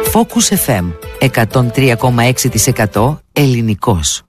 Focus FM 103,6% ελληνικός.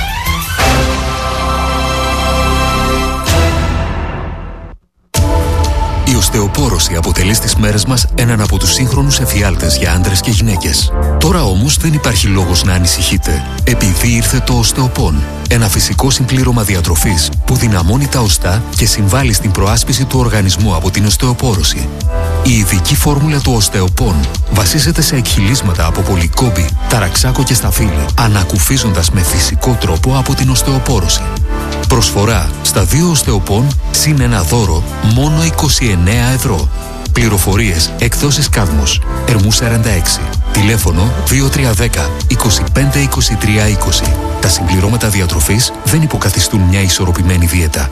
Η οστεοπόρωση αποτελεί στις μέρες μας έναν από τους σύγχρονους εφιάλτες για άντρες και γυναίκες. Τώρα όμως δεν υπάρχει λόγος να ανησυχείτε, επειδή ήρθε το οστεοπόν. Ένα φυσικό συμπλήρωμα διατροφής που δυναμώνει τα οστά και συμβάλλει στην προάσπιση του οργανισμού από την οστεοπόρωση. Η ειδική φόρμουλα του οστεοπόν βασίζεται σε εκχυλίσματα από πολυκόμπη, ταραξάκο και σταφύλι, ανακουφίζοντας με φυσικό τρόπο από την οστεοπόρωση. Προσφορά στα 2 οστεοπόν συν ένα δώρο μόνο 29 ευρώ. Πληροφορίες εκδόσεις Κάδμος, Ερμού 46. Τηλέφωνο 2310 25 23 20. Τα συμπληρώματα διατροφής δεν υποκαθιστούν μια ισορροπημένη δίαιτα.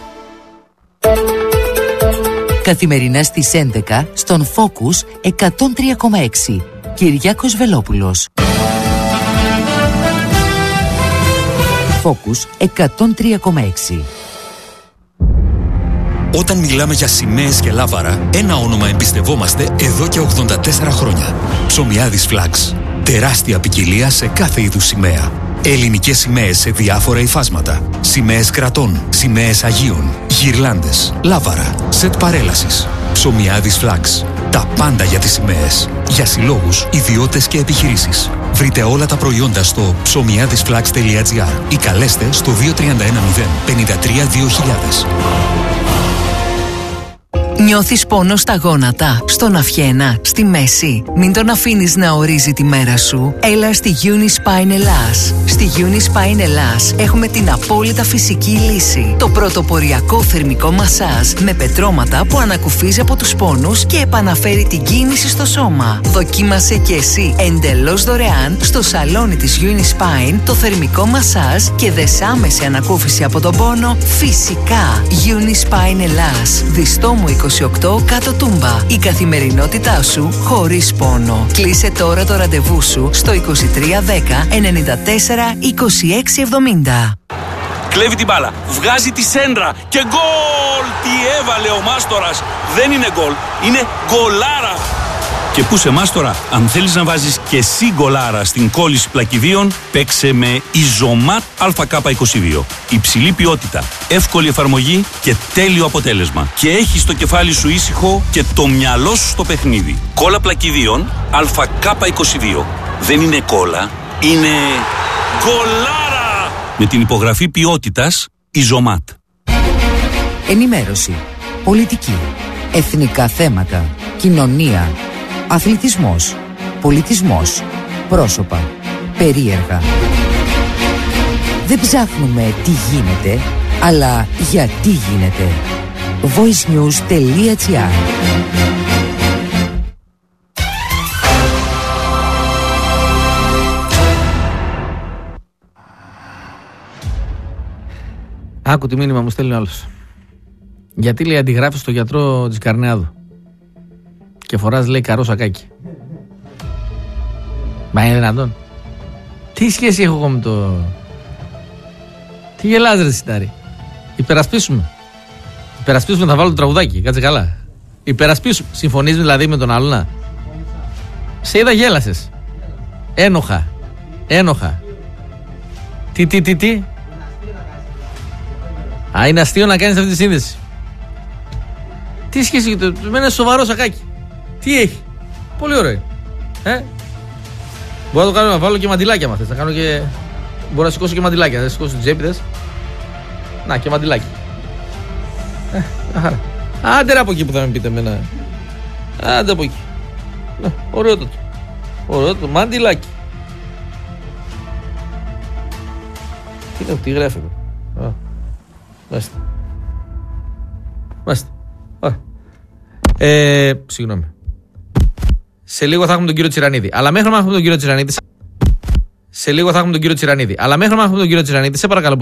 Καθημερινά στις 11 στον Focus 103,6. Κυριάκος Βελόπουλος. Focus 103,6. Όταν μιλάμε για σημαίες και λάβαρα, ένα όνομα εμπιστευόμαστε εδώ και 84 χρόνια. Ψωμιάδης Flags. Τεράστια ποικιλία σε κάθε είδους σημαία. Ελληνικές σημαίες σε διάφορα υφάσματα. Σημαίες κρατών, σημαίες Αγίων, γυρλάντες, λάβαρα, σετ παρέλασης. Ψωμιάδης Flags. Τα πάντα για τις σημαίες. Για συλλόγους, ιδιώτες και επιχειρήσεις. Βρείτε όλα τα προϊόντα στο ψωμιάδισflags.gr ή καλέστε στο 2310 53 2000. Νιώθεις πόνο στα γόνατα, στον αυχένα, στη μέση? Μην τον αφήνεις να ορίζει τη μέρα σου. Έλα στη Unispine Ελλάς. Στη Unispine Ελλάς έχουμε την απόλυτα φυσική λύση. Το πρωτοποριακό θερμικό μασάζ με πετρώματα που ανακουφίζει από τους πόνους και επαναφέρει την κίνηση στο σώμα. Δοκίμασε και εσύ εντελώς δωρεάν στο σαλόνι της Unispine το θερμικό μασάζ και δες άμεση ανακούφιση από τον πόνο φυσικά. Unispine Ελλάς. Διστόμου 28 κάτω Τούμπα. Η καθημερινότητά σου χωρίς πόνο. Κλείσε τώρα το ραντεβού σου στο 2310 94 26 70. Κλέβει την μπάλα, βγάζει τη σέντρα και γκολ! Τι έβαλε ο Μάστορας! Δεν είναι γκολ, είναι γκολάρα! Και πού σε Μάστορα, αν θέλεις να βάζεις και εσύ γκολάρα στην κόλληση πλακιδίων, παίξε με Ιζωμάτ ΑΚ22. Υψηλή ποιότητα, εύκολη εφαρμογή και τέλειο αποτέλεσμα. Και έχεις το κεφάλι σου ήσυχο και το μυαλό σου στο παιχνίδι. Κόλλα πλακιδίων ΑΚ22. Δεν είναι κόλλα, είναι γκολάρα! Με την υπογραφή ποιότητας Ιζωμάτ. Ενημέρωση, πολιτική, εθνικά θέματα, κοινωνία, αθλητισμός, πολιτισμός, πρόσωπα, περίεργα. Δεν ψάχνουμε τι γίνεται, αλλά γιατί γίνεται. voicenews.gr. Άκου τι μήνυμα μου στέλνει ο άλλος. Γιατί, λέει, αντιγράφεις στο γιατρό της Καρνεάδου και φοράς, λέει, καρό σακάκι? Μα είναι δυνατόν? Τι σχέση έχω εγώ με το... Τι γελάς, ρε Σιτάρη? Υπερασπίσουμε, θα βάλω το τραγουδάκι. Κάτσε καλά. Υπερασπίσουμε. Συμφωνείς δηλαδή με τον άλλον? Σε είδα, γέλασες. Ένοχα. Τι. Α, είναι αστείο να κάνεις αυτή τη σύνδεση. Τι σχέση, με ένα σοβαρό σακάκι. Τι έχει? Πολύ ωραίο. Μπορώ να το κάνω, να βάλω και μαντιλάκια μα θες. Να κάνω και... Μπορώ να σηκώσω και μαντιλάκια. Θα σηκώσω την τσέπη, να, και μαντιλάκι. Άντε από εκεί που θα με πείτε εμένα. Άντε από εκεί. Ωραίο το μαντιλάκι. Τι γράφει εδώ? Μάστε. Συγγνώμη. Σε λίγο θα έχουμε τον κύριο Τσιρανίδη. Αλλά μέχρι να έχουμε τον κύριο Τσιρανίδη, σε παρακαλώ.